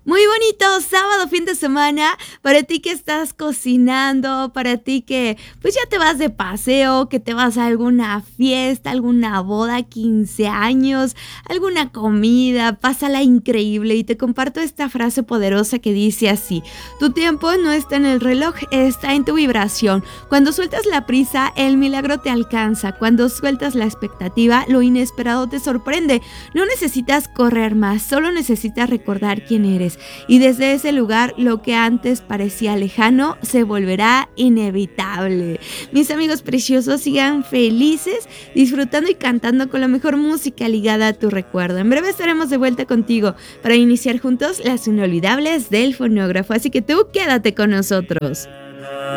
Muy bonito sábado, fin de semana, para ti que estás cocinando, para ti que pues ya te vas de paseo, que te vas a alguna fiesta, alguna boda, 15 años, alguna comida, pásala increíble y te comparto esta frase poderosa que dice así: tu tiempo no está en el reloj, está en tu vibración. Cuando sueltas la prisa, el milagro te alcanza. Cuando sueltas la expectativa, lo inesperado te sorprende. No necesitas correr más, solo necesitas recordar quién eres. Y desde ese lugar, lo que antes parecía lejano se volverá inevitable. Mis amigos preciosos, sigan felices, disfrutando y cantando con la mejor música ligada a tu recuerdo. En breve estaremos de vuelta contigo para iniciar juntos las inolvidables del fonógrafo. Así que tú quédate con nosotros.